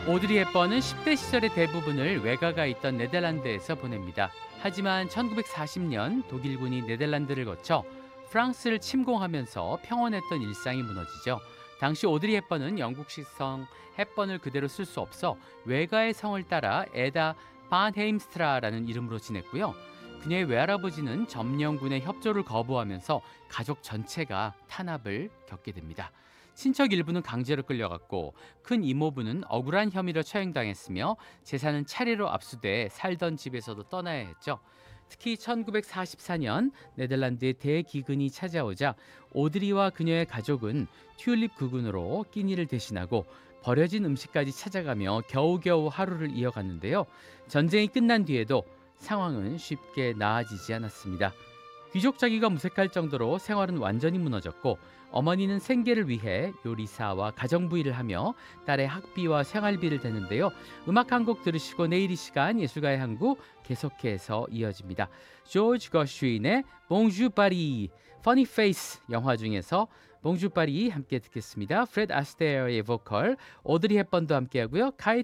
오드리 헵번은 10대 시절의 대부분을 외가가 있던 네덜란드에서 보냅니다. 하지만 1940년 독일군이 네덜란드를 거쳐 프랑스를 침공하면서 평온했던 일상이 무너지죠. 당시 오드리 헵번은 영국식 성 헵번을 그대로 쓸 수 없어 외가의 성을 따라 에다 반 헤임스트라라는 이름으로 지냈고요. 그녀의 외할아버지는 점령군의 협조를 거부하면서 가족 전체가 탄압을 겪게 됩니다. 친척 일부는 강제로 끌려갔고 큰 이모부는 억울한 혐의로 처형당했으며 재산은 차례로 압수돼 살던 집에서도 떠나야 했죠. 특히 1944년 네덜란드의 대기근이 찾아오자 오드리와 그녀의 가족은 튤립 구근으로 끼니를 대신하고 버려진 음식까지 찾아가며 겨우겨우 하루를 이어갔는데요. 전쟁이 끝난 뒤에도 상황은 쉽게 나아지지 않았습니다. 귀족 자기가 무색할 정도로 생활은 완전히 무너졌고 어머니는 생계를 위해 요리사와 가정부일을 하며 딸의 학비와 생활비를 대는데요. 음악 한 곡 들으시고 내일 이 시간 예술가의 항구 계속해서 이어집니다. 조지 거슈인의 봉주 파리, 퍼니 페이스 영화 중에서 봉주 파리 함께 듣겠습니다. 프레드 아스테어의 보컬, 오드리 헵번도 함께하고요. 카이